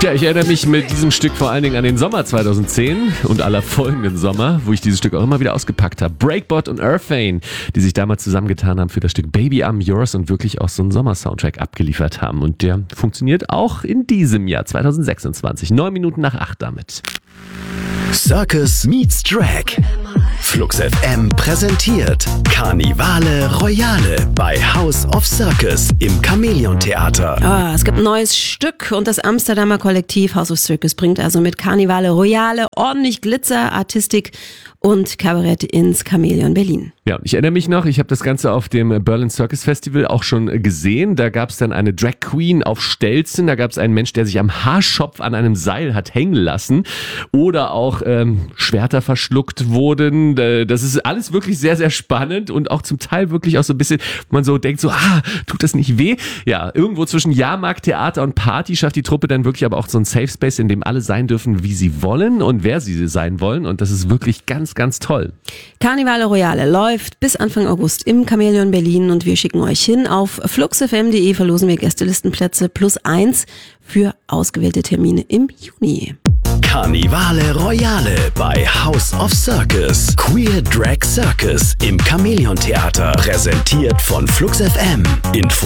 Ja, ich erinnere mich mit diesem Stück vor allen Dingen an den Sommer 2010 und aller folgenden Sommer, wo ich dieses Stück auch immer wieder ausgepackt habe. Breakbot und Earthane, die sich damals zusammengetan haben für das Stück Baby I'm Yours und wirklich auch so einen Sommer-Soundtrack abgeliefert haben. Und der funktioniert auch in diesem Jahr 2026. 9 Minuten nach 8 damit. Circus meets Drag. Flux FM präsentiert Karnivale Royale bei House of Circus im Chamäleon Theater. Es gibt ein neues Stück und das Amsterdamer Kollektiv House of Circus bringt also mit Karnivale Royale ordentlich Glitzer, Artistik und Kabarett ins Chamäleon Berlin. Ja, und ich erinnere mich noch, ich habe das Ganze auf dem Berlin Circus Festival auch schon gesehen. Da gab es dann eine Drag Queen auf Stelzen, da gab es einen Mensch, der sich am Haarschopf an einem Seil hat hängen lassen oder auch Schwerter verschluckt wurden. Das ist alles wirklich sehr, sehr spannend und auch zum Teil wirklich auch so ein bisschen, wo man so denkt, so, tut das nicht weh? Ja, irgendwo zwischen Jahrmarkt, Theater und Party schafft die Truppe dann wirklich aber auch so ein Safe Space, in dem alle sein dürfen, wie sie wollen und wer sie sein wollen. Und das ist wirklich ganz, ganz toll. Karnivale Royale läuft bis Anfang August im Chamäleon Berlin und wir schicken euch hin. Auf fluxfm.de verlosen wir Gästelistenplätze +1 für ausgewählte Termine im Juni. Karnivale Royale bei House of Circus. Queer Drag Circus im Chamäleon Theater. Präsentiert von Flux FM. Info